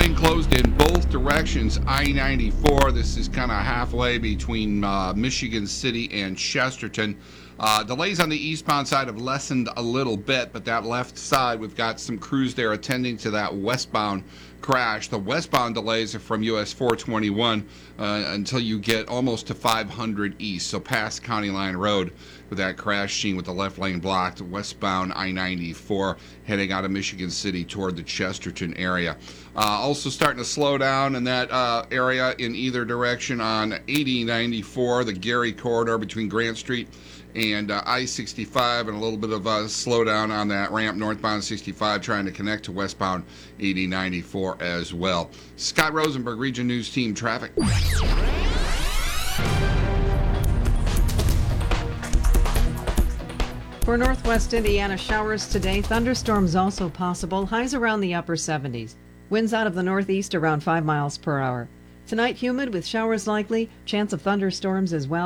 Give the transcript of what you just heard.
Been closed in both directions. I-94, this is kind of halfway between Michigan City and Chesterton. Delays on the eastbound side have lessened a little bit, but that left side, we've got some crews there attending to that westbound crash. The westbound delays are from US 421 until you get almost to 500 East, so past County Line Road with that crash scene with the left lane blocked. Westbound I-94 heading out of Michigan City toward the Chesterton area. Also starting to slow down in that area in either direction on 8094, the Gary corridor between Grant Street and I-65, and a little bit of a slowdown on that ramp northbound 65 trying to connect to westbound 8094 as well. Scott Rosenberg, Region News Team Traffic. For northwest Indiana, showers today. Thunderstorms also possible. Highs around the upper 70s. Winds out of the northeast around 5 miles per hour. Tonight, humid with showers likely. Chance of thunderstorms as well.